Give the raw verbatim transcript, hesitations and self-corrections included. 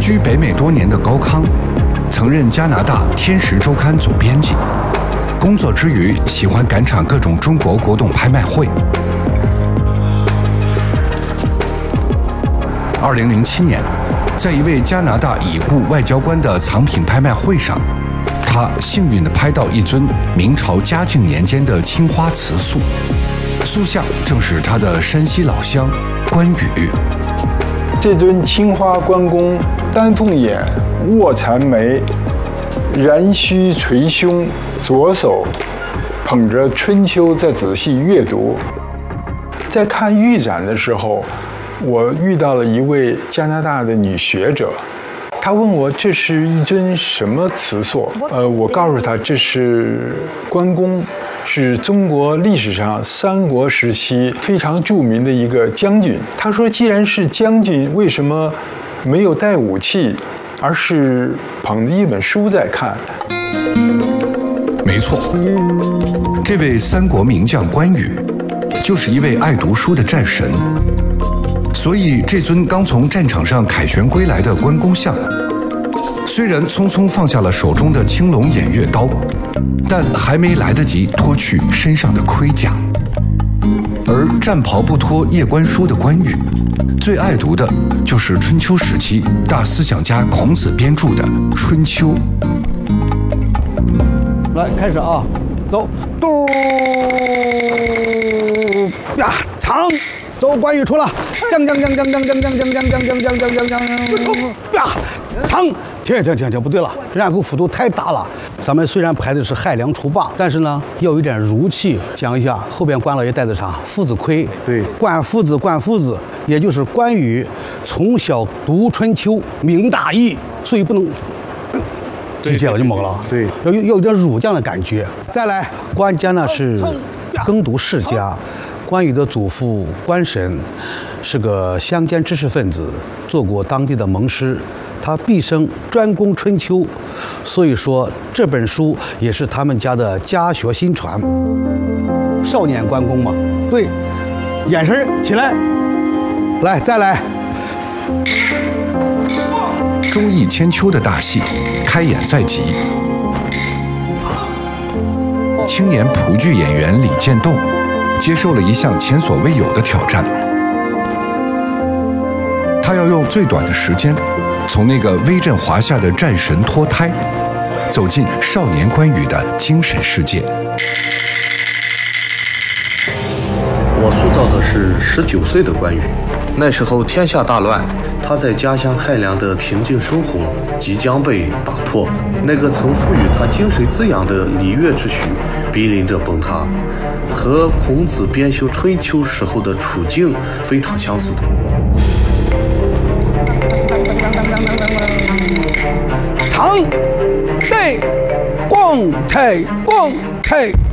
居北美多年的高康，曾任加拿大《天时周刊》总编辑，工作之余喜欢赶场各种中国国董拍卖会。二零零七年，在一位加拿大已故外交官的藏品拍卖会上，他幸运地拍到一尊明朝嘉靖年间的青花瓷塑，塑像正是他的山西老乡关羽。 这尊青花关公，丹凤眼，卧蚕眉，髯须垂胸，左手捧着《春秋》在仔细阅读。在看预展的时候，我遇到了一位加拿大的女学者，她问我这是一尊什么瓷塑？呃，我告诉她这是关公，是中国历史上三国时期非常著名的一个将军。她说，既然是将军，为什么没有带武器，而是捧着一本书在看？ 没错，这位三国名将关羽，就是一位爱读书的战神。所以，这尊刚从战场上凯旋归来的关公像，虽然匆匆放下了手中的青龙偃月刀，但还没来得及脱去身上的盔甲。而战袍不脱夜观书的关羽，最爱读的就是春秋时期大思想家孔子编著的《春秋》。 来，开始啊，走，嘟呀，长。走，关羽出了，将将将将将将将将将将将将将将将呀，长，停停停停，不对了，然后幅度太大了。咱们虽然排的是亥良除霸，但是呢，要有点儒气。讲一下，后边关老爷带的啥？父子盔。对，关父子，关父子，也就是关羽从小读春秋，明大义，所以不能直接了就懵了。对，要有要有点儒将的感觉。再来，关家呢是耕读世家。关羽的祖父关神是个乡间知识分子，做过当地的盟师，他毕生专攻春秋，所以说这本书也是他们家的家学新传。少年关公嘛，对，眼神起来，来再来。 忠义千秋的大戏开演在即，青年蒲剧演员李建栋接受了一项前所未有的挑战，他要用最短的时间，从那个威震华夏的战神脱胎，走进少年关羽的精神世界。 我塑造的是十九岁的关羽，那时候天下大乱，他在家乡亥良的平静生活即将被打破，那个曾赋予他精神滋养的礼乐秩序濒临着崩塌。和孔子编修《春秋》时候的处境非常相似的。 长，对，光太光太。